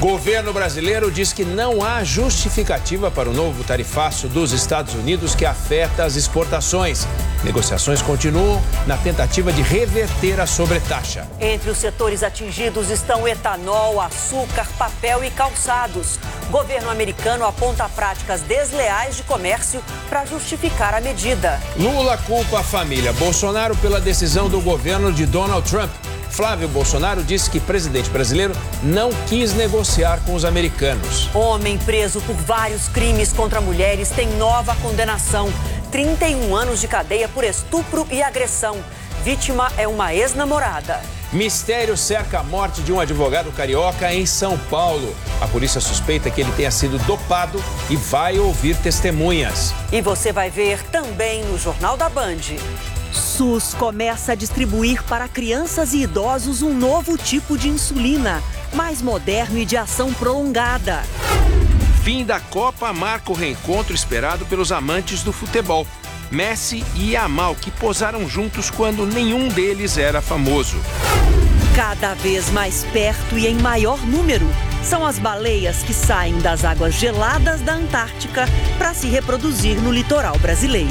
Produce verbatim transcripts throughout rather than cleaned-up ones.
Governo brasileiro diz que não há justificativa para o novo tarifaço dos Estados Unidos que afeta as exportações. Negociações continuam na tentativa de reverter a sobretaxa. Entre os setores atingidos estão etanol, açúcar, papel e calçados. Governo americano aponta práticas desleais de comércio para justificar a medida. Lula culpa a família Bolsonaro pela decisão do governo de Donald Trump. Flávio Bolsonaro disse que o presidente brasileiro não quis negociar com os americanos. Homem preso por vários crimes contra mulheres tem nova condenação. trinta e um anos de cadeia por estupro e agressão. Vítima é uma ex-namorada. Mistério cerca a morte de um advogado carioca em São Paulo. A polícia suspeita que ele tenha sido dopado e vai ouvir testemunhas. E você vai ver também no Jornal da Band. SUS começa a distribuir para crianças e idosos um novo tipo de insulina, mais moderno e de ação prolongada. Fim da Copa marca o reencontro esperado pelos amantes do futebol. Messi e Yamal, que posaram juntos quando nenhum deles era famoso. Cada vez mais perto e em maior número, são as baleias que saem das águas geladas da Antártica para se reproduzir no litoral brasileiro.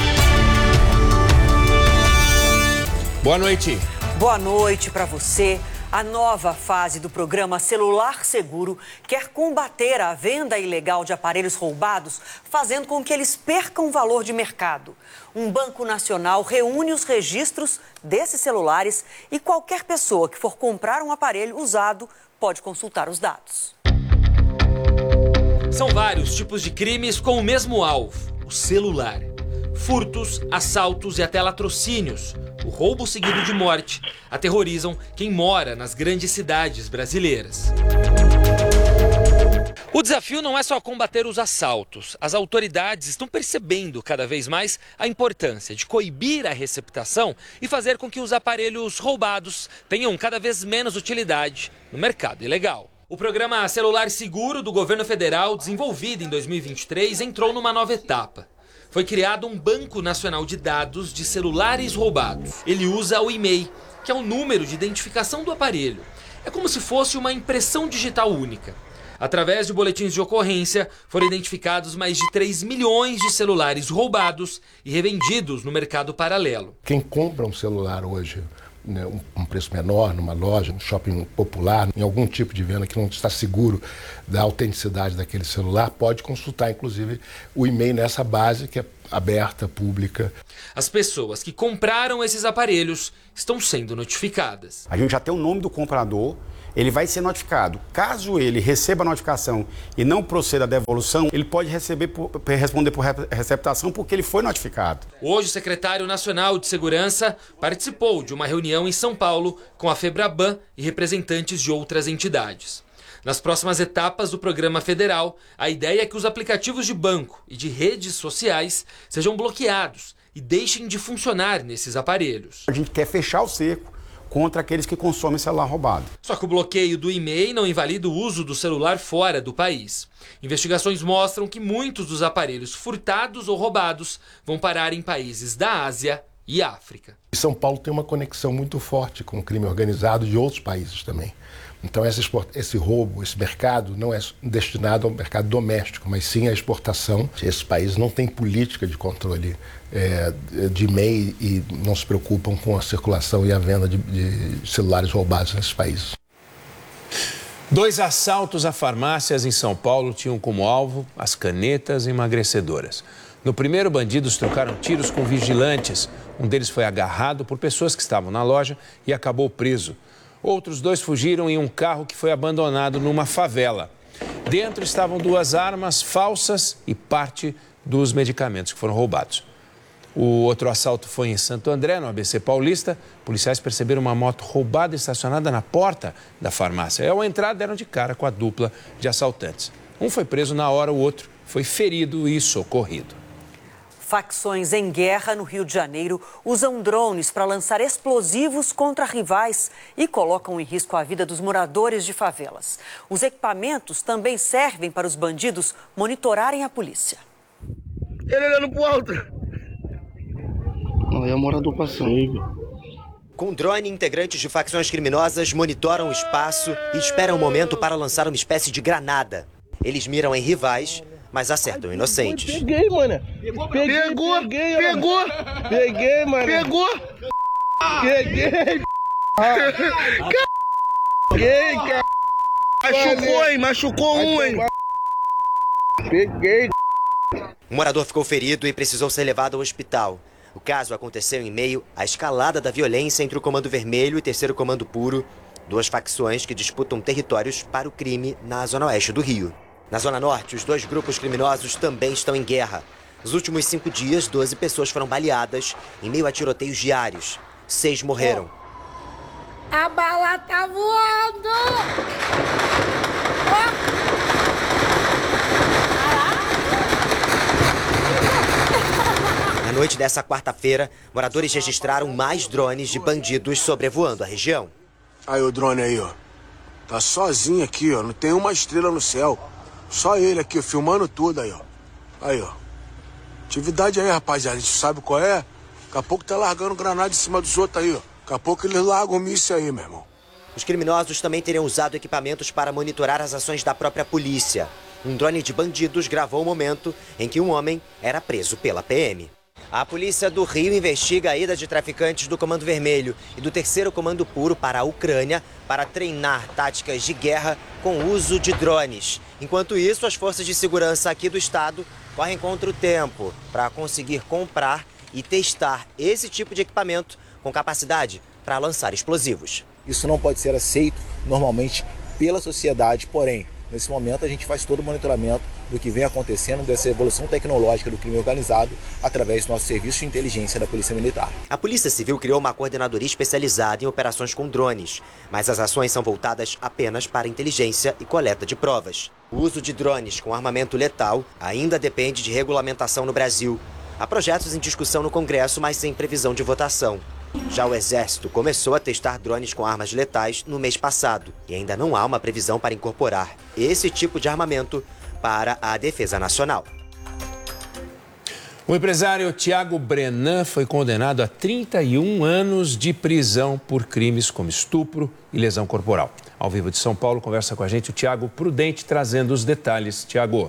Boa noite. Boa noite para você. A nova fase do programa Celular Seguro quer combater a venda ilegal de aparelhos roubados, fazendo com que eles percam valor de mercado. Um banco nacional reúne os registros desses celulares e qualquer pessoa que for comprar um aparelho usado pode consultar os dados. São vários tipos de crimes com o mesmo alvo, o celular. Furtos, assaltos e até latrocínios. O roubo seguido de morte aterrorizam quem mora nas grandes cidades brasileiras. O desafio não é só combater os assaltos. As autoridades estão percebendo cada vez mais a importância de coibir a receptação e fazer com que os aparelhos roubados tenham cada vez menos utilidade no mercado ilegal. O programa Celular Seguro do governo federal, desenvolvido em dois mil e vinte e três, entrou numa nova etapa. Foi criado um Banco Nacional de Dados de celulares roubados. Ele usa o e-mail, que é o número de identificação do aparelho. É como se fosse uma impressão digital única. Através de boletins de ocorrência, foram identificados mais de três milhões de celulares roubados e revendidos no mercado paralelo. Quem compra um celular hoje, né, um, um preço menor, numa loja, num shopping popular, em algum tipo de venda que não está seguro da autenticidade daquele celular, pode consultar, inclusive, o e-mail nessa base que é aberta, pública. As pessoas que compraram esses aparelhos estão sendo notificadas. A gente já tem o nome do comprador, ele vai ser notificado. Caso ele receba a notificação e não proceda à devolução, ele pode receber por, responder por receptação porque ele foi notificado. Hoje, o secretário nacional de Segurança participou de uma reunião em São Paulo com a FEBRABAN e representantes de outras entidades. Nas próximas etapas do programa federal, a ideia é que os aplicativos de banco e de redes sociais sejam bloqueados e deixem de funcionar nesses aparelhos. A gente quer fechar o cerco contra aqueles que consomem celular roubado. Só que o bloqueio do e-mail não invalida o uso do celular fora do país. Investigações mostram que muitos dos aparelhos furtados ou roubados vão parar em países da Ásia e África. São Paulo tem uma conexão muito forte com o crime organizado de outros países também. Então esse roubo, esse mercado não é destinado ao mercado doméstico, mas sim à exportação. Esses países não têm política de controle é, de e-mail e não se preocupam com a circulação e a venda de, de celulares roubados nesses países. Dois assaltos a farmácias em São Paulo tinham como alvo as canetas emagrecedoras. No primeiro, bandidos trocaram tiros com vigilantes. Um deles foi agarrado por pessoas que estavam na loja e acabou preso. Outros dois fugiram em um carro que foi abandonado numa favela. Dentro estavam duas armas falsas e parte dos medicamentos que foram roubados. O outro assalto foi em Santo André, no A B C Paulista. Policiais perceberam uma moto roubada estacionada na porta da farmácia. E ao entrar, deram de cara com a dupla de assaltantes. Um foi preso na hora, o outro foi ferido e socorrido. Facções em guerra no Rio de Janeiro usam drones para lançar explosivos contra rivais e colocam em risco a vida dos moradores de favelas. Os equipamentos também servem para os bandidos monitorarem a polícia. Ele olhando pro alto. Não, é o morador passando. Com drone, integrantes de facções criminosas monitoram o espaço e esperam o momento para lançar uma espécie de granada. Eles miram em rivais, mas acertam inocentes. Peguei, mano. Pegou, peguei, pegou, peguei, pegou. Peguei, mano. Pegou. Peguei. Peguei, cara. Machucou, hein? Machucou um, hein? Peguei. Um morador ficou ferido e precisou ser levado ao hospital. O caso aconteceu em meio à escalada da violência entre o Comando Vermelho e Terceiro Comando Puro, duas facções que disputam territórios para o crime na zona oeste do Rio. Na zona norte, os dois grupos criminosos também estão em guerra. Nos últimos cinco dias, doze pessoas foram baleadas em meio a tiroteios diários. Seis morreram. A bala tá voando! Na noite dessa quarta-feira, moradores registraram mais drones de bandidos sobrevoando a região. Aí o drone aí, ó. Tá sozinho aqui, ó. Não tem uma estrela no céu. Só ele aqui, filmando tudo aí, ó. Aí, ó. Atividade aí, rapaziada. A gente sabe qual é. Daqui a pouco tá largando granada em cima dos outros aí, ó. Daqui a pouco eles largam o míssil aí, meu irmão. Os criminosos também teriam usado equipamentos para monitorar as ações da própria polícia. Um drone de bandidos gravou o momento em que um homem era preso pela P M. A polícia do Rio investiga a ida de traficantes do Comando Vermelho e do Terceiro Comando Puro para a Ucrânia para treinar táticas de guerra com o uso de drones. Enquanto isso, as forças de segurança aqui do estado correm contra o tempo para conseguir comprar e testar esse tipo de equipamento com capacidade para lançar explosivos. Isso não pode ser aceito normalmente pela sociedade, porém, nesse momento a gente faz todo o monitoramento do que vem acontecendo, dessa evolução tecnológica do crime organizado, através do nosso serviço de inteligência da Polícia Militar. A Polícia Civil criou uma coordenadoria especializada em operações com drones, mas as ações são voltadas apenas para inteligência e coleta de provas. O uso de drones com armamento letal ainda depende de regulamentação no Brasil. Há projetos em discussão no Congresso, mas sem previsão de votação. Já o Exército começou a testar drones com armas letais no mês passado e ainda não há uma previsão para incorporar esse tipo de armamento para a defesa nacional. O empresário Tiago Brenan foi condenado a trinta e um anos de prisão por crimes como estupro e lesão corporal. Ao vivo de São Paulo, conversa com a gente o Tiago Prudente, trazendo os detalhes. Tiago.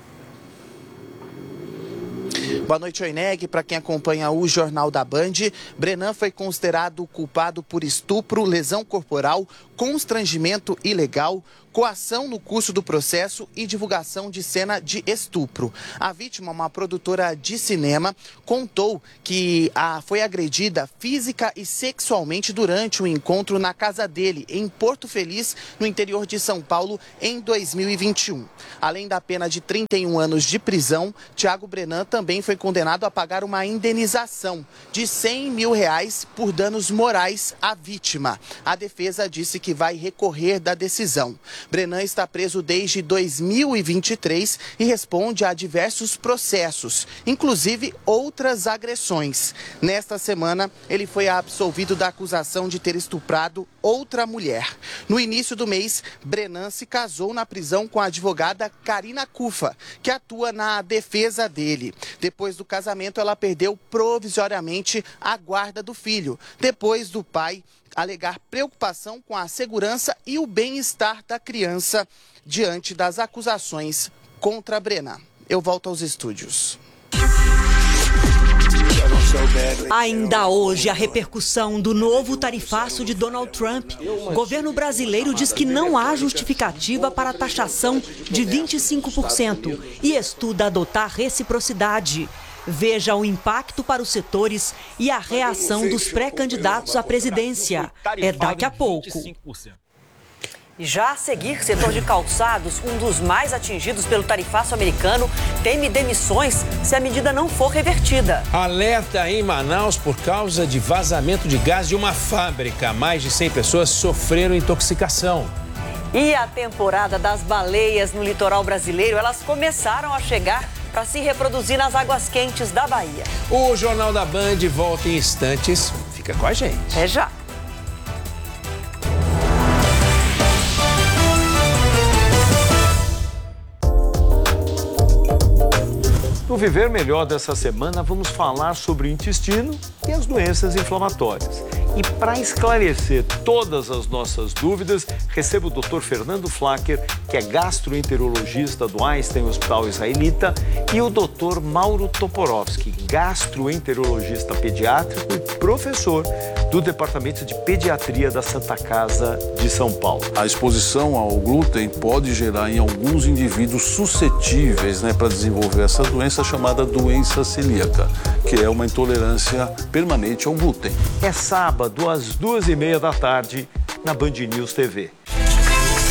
Boa noite, Oineg. Para quem acompanha o Jornal da Band, Brenan foi considerado culpado por estupro, lesão corporal, constrangimento ilegal, coação no curso do processo e divulgação de cena de estupro. A vítima, uma produtora de cinema, contou que a, foi agredida física e sexualmente durante um encontro na casa dele, em Porto Feliz, no interior de São Paulo, em dois mil e vinte e um. Além da pena de trinta e um anos de prisão, Tiago Brenan também foi condenado a pagar uma indenização de cem mil reais por danos morais à vítima. A defesa disse que vai recorrer da decisão. Brenan está preso desde dois mil e vinte e três e responde a diversos processos, inclusive outras agressões. Nesta semana, ele foi absolvido da acusação de ter estuprado outra mulher. No início do mês, Brenan se casou na prisão com a advogada Karina Cufa, que atua na defesa dele. Depois do casamento, ela perdeu provisoriamente a guarda do filho, depois do pai alegar preocupação com a segurança e o bem-estar da criança diante das acusações contra Brenan. Eu volto aos estúdios. Ainda hoje, a repercussão do novo tarifaço de Donald Trump. O governo brasileiro diz que não há justificativa para a taxação de vinte e cinco por cento e estuda adotar reciprocidade. Veja o impacto para os setores e a reação dos pré-candidatos à presidência. É daqui a pouco. E já a seguir, setor de calçados, um dos mais atingidos pelo tarifaço americano, teme demissões se a medida não for revertida. Alerta em Manaus por causa de vazamento de gás de uma fábrica. Mais de cem pessoas sofreram intoxicação. E a temporada das baleias no litoral brasileiro, elas começaram a chegar para se reproduzir nas águas quentes da Bahia. O Jornal da Band volta em instantes. Fica com a gente. É já. No Viver Melhor dessa semana, vamos falar sobre o intestino e as doenças inflamatórias. E para esclarecer todas as nossas dúvidas, recebo o doutor Fernando Flacker, que é gastroenterologista do Einstein Hospital Israelita, e o doutor Mauro Toporowski, gastroenterologista pediátrico e professor do Departamento de Pediatria da Santa Casa de São Paulo. A exposição ao glúten pode gerar em alguns indivíduos suscetíveis, né, para desenvolver essa doença chamada doença celíaca, que é uma intolerância permanente ao glúten. É sábado, às duas e meia da tarde, na Band News T V.